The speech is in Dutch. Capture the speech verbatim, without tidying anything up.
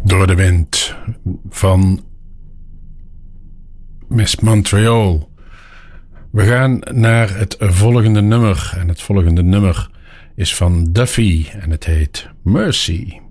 Door de wind van Miss Montreal. We gaan naar het volgende nummer. En het volgende nummer is van Duffy en het heet Mercy.